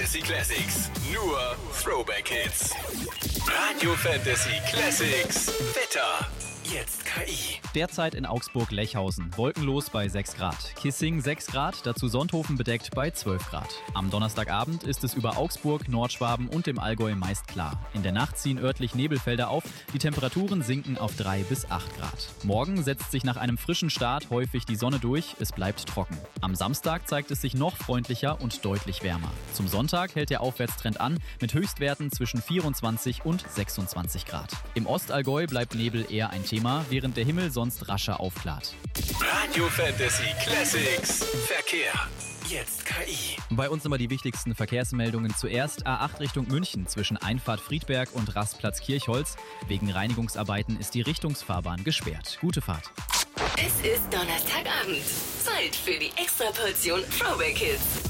Fantasy Classics. Nur Throwback Hits. Radio Fantasy Classics. Wetter. Jetzt KI. Derzeit in Augsburg-Lechhausen. Wolkenlos bei 6 Grad. Kissing 6 Grad, dazu Sonthofen bedeckt bei 12 Grad. Am Donnerstagabend ist es über Augsburg, Nordschwaben und dem Allgäu meist klar. In der Nacht ziehen örtlich Nebelfelder auf. Die Temperaturen sinken auf 3 bis 8 Grad. Morgen setzt sich nach einem frischen Start häufig die Sonne durch. Es bleibt trocken. Am Samstag zeigt es sich noch freundlicher und deutlich wärmer. Zum Sonntag hält der Aufwärtstrend an mit Höchstwerten zwischen 24 und 26 Grad. Im Ostallgäu bleibt Nebel eher ein Thema, während der Himmel sonst rascher aufklart. Radio Fantasy Classics. Verkehr. Jetzt KI. Bei uns immer die wichtigsten Verkehrsmeldungen. Zuerst A8 Richtung München zwischen Einfahrt Friedberg und Rastplatz Kirchholz. Wegen Reinigungsarbeiten ist die Richtungsfahrbahn gesperrt. Gute Fahrt. Es ist Donnerstagabend. Zeit für die Extraportion Throwback Hits.